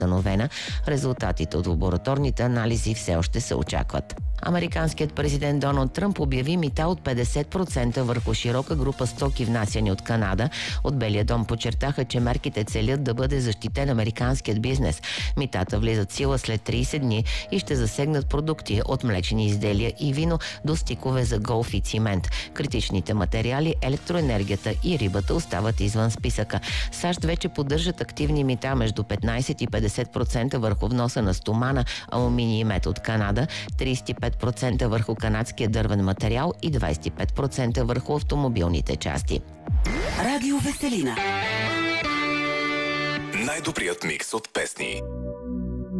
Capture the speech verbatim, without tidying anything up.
установена. Резултатите от лабораторните анализи все още се очакват. Американският президент Доналд Тръмп обяви мита от петдесет процента върху широка група стоки, внасяни от Канада. От Белия дом подчертаха, че мерките целят да бъде защитен американският бизнес. Митата влизат в сила след трийсет дни и ще засегнат продукти от млечни изделия и вино до стикове за голф и цимент. Критичните материали, електроенергията и рибата остават извън списъка. САЩ вече поддържат активни мита между петнайсет и петдесет процента върху вноса на стомана, алуминий и мед от Канада, трийсет и пет процента върху канадския дървен материал и двайсет и пет процента върху автомобилните части. Радио Веселина. Най-добрият микс от песни.